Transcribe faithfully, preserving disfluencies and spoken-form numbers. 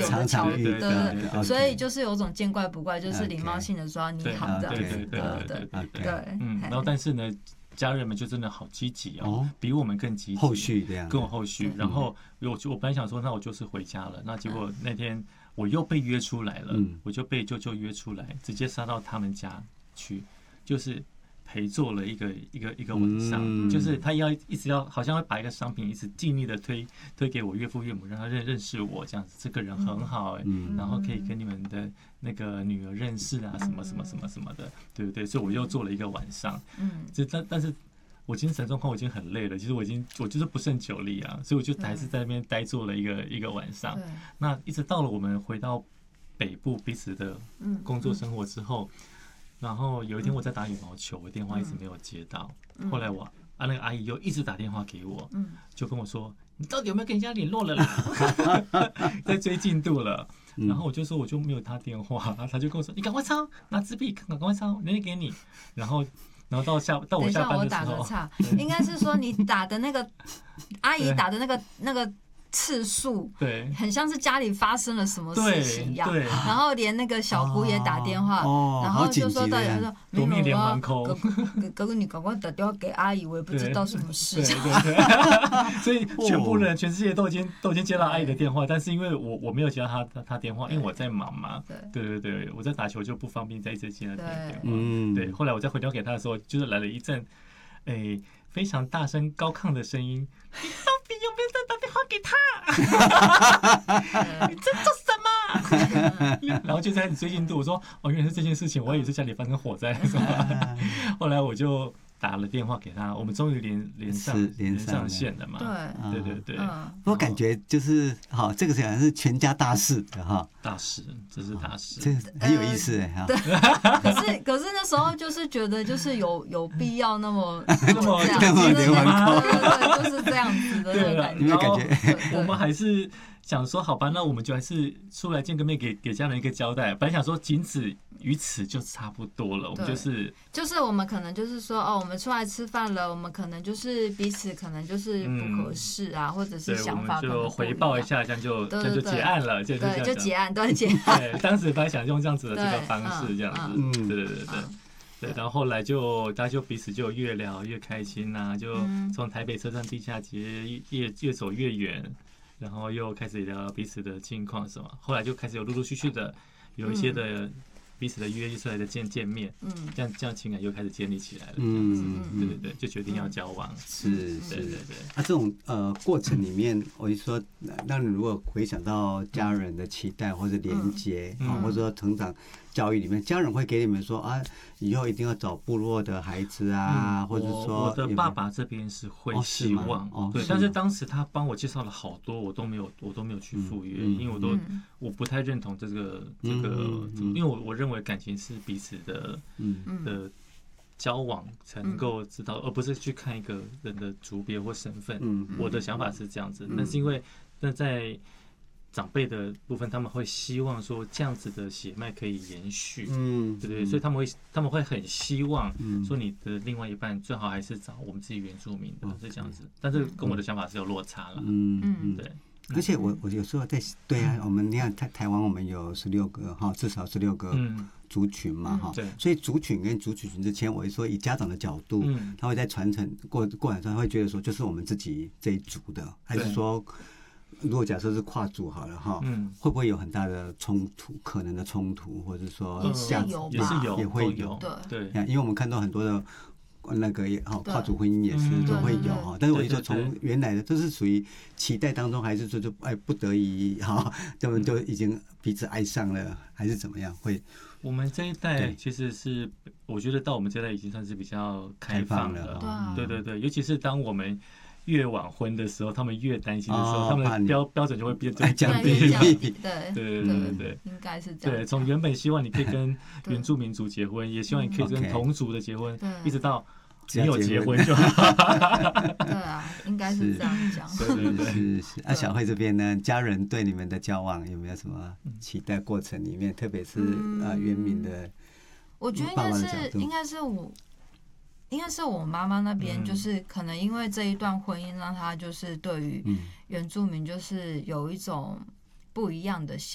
常常遇到的，所以就是有种见怪不怪，就是礼貌性的说你好这样子， 对对对对对， 嗯，然后但是呢。家人们就真的好积极哦，比我们更积极。 后续这样， 跟我后续，然后我我本来想说，那我就是回家了。那结果那天我又被约出来了，我就被舅舅约出来，直接杀到他们家去，就是陪坐了一个一个一个晚上。就是他要一直要，好像会把一个商品一直尽力的推推给我岳父岳母，让他认认识我，这样子这个人很好哎，然后可以跟你们的那个女儿认识啊，什么什么什么什么的，对不对？所以我又做了一个晚上，嗯，就但但是。我精神状况我已经很累了，其实我已经我就是不胜酒力啊，所以我就还是在那边待坐了一个一个晚上。那一直到了我们回到北部彼此的工作生活之后，然后有一天我在打羽毛球，我电话一直没有接到，后来我啊那个阿姨又一直打电话给我，就跟我说你到底有没有跟人家联络了啦？在追进度了。然后我就说我就没有他电话，他就跟我说你赶快抄，拿纸笔赶快抄，人家给你。然后。然后到下到我下班的时候， 等一下我打个岔，应该是说你打的那个阿姨打的那个那个次数， 对， 很像是家里发生了什么事情一样。 对， 然后连那个小姑也打电话， 哦、 然后就说到底说夺命连环 call， 哥哥你赶快打电话给阿姨，我也不知道什么事。 对对对，所以全部人、全世界都已经都已经接到阿姨的电话，但是因为我我没有接到她她电话，因为我在忙嘛。对对对，我在打球就不方便再一直接她电话。嗯，对。后来我再回电话给她的时候，就是来了一阵，哎。非常大声高亢的声音，你到底有没有在打电话给他？你在做什么？然后就在追进度，我说哦，原来是这件事情，我以为是家里发生火灾是吧？后来我就打了电话给他，我们终于连连上连上线了嘛。对对对对。 我感觉就是好，这个好像是全家大事的哈。 大事，这是大事， 这很有意思哎哈。 对，可是可是那时候就是觉得就是有有必要那么那么这么连环 call，对对对，就是这样子的那种感觉。 因为感觉我们还是想说，好吧，那我们就还是出来见个面，给给家人一个交代。本来想说仅此于此就差不多了，我们就是就是我们可能就是说哦，我们出来吃饭了，我们可能就是彼此可能就是不合适啊，或者是想法可能就回报一下，这样就这样就结案了， 对，就结案，对结案。 对，当时本来想用这样子的这个方式，这样子，嗯，对对对对。对，然后后来就大家就彼此就越聊越开心呐、啊，就从台北车站地下街越越走越远，然后又开始聊彼此的近况什么，后来就开始有陆陆续续的有一些的彼此的约出来的见见面，嗯，这样这样情感又开始建立起来了，嗯，对对对，就决定要交往， 是， 对对对。 啊，这种呃过程里面，我就说，让你如果回想到家人的期待或者连接啊，或者说成长。教育里面，家人会给你们说啊，以后一定要找部落的孩子啊，嗯、或者说我的爸爸这边是会希望，哦、对，但是当时他帮我介绍了好多，我都没有，我都没有去赴约，嗯、因为我都、嗯、我不太认同这个这个，嗯、因为我我认为感情是彼此的，嗯、的交往才能够知道，而不是去看一个人的族别或身份。嗯、我的想法是这样子，但是因为那在。长辈的部分，他们会希望说这样子的血脉可以延续，嗯，对不对？所以他们会他们会很希望说你的另外一半最好还是找我们自己原住民的，是这样子。但是跟我的想法是有落差了，嗯嗯，对。 而且我我有时候在对啊，我们你看台台湾我们有十六个哈，至少十六个族群嘛哈， 对。 所以族群跟族群之间，我是说以家长的角度，他会在传承过过程上会觉得说，就是我们自己这一族的，还是说？如果假设是跨族好了哈，嗯，会不会有很大的冲突？可能的冲突，或者说价值也是有， 也会有，对对，因为我们看到很多的那个哈跨族婚姻也是都会有哈，但是我就说从原来的都是属于期待当中，还是说就哎不得已哈，他们都已经彼此爱上了，还是怎么样？会我们这一代其实是我觉得到我们这一代已经算是比较开放了，对对对，尤其是当我们。越晚婚的时候，他们越担心的时候，哦、他们的标标准就会变降低。 对对对对对， 应该是这样。 对，从原本希望你可以跟原住民族结婚，也希望你可以跟同族的结婚，一直到没有结婚就好。 对啊，应该是这样讲。 对对对，是是。那小慧这边呢，家人对你们的交往有没有什么期待过程里面，特别是啊原民的？ 我觉得应该是应该是我。应该是我妈妈那边，就是可能因为这一段婚姻，让她就是对于原住民就是有一种不一样的想